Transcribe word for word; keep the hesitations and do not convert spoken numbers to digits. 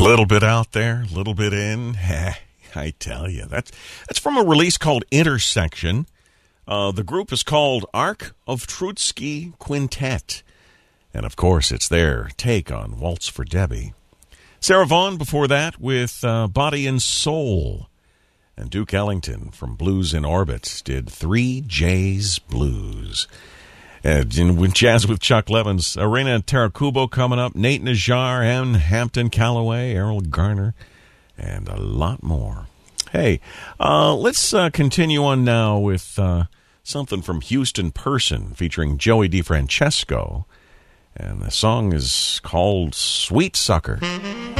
Little bit out there, little bit in. I tell you, that's that's from a release called Intersection. Uh, the group is called Arc of Trotsky Quintet. And, of course, it's their take on Waltz for Debbie. Sarah Vaughan before that with uh, Body and Soul. And Duke Ellington from Blues in Orbit did Three J's Blues. And in, with Jazz with Chuck Levins, Arena Tarakubo coming up, Nate Najar, Ann Hampton Calloway, Errol Garner, and a lot more. Hey, uh, let's uh, continue on now with uh, something from Houston Person featuring Joey DeFrancesco. And the song is called Sweet Sucker.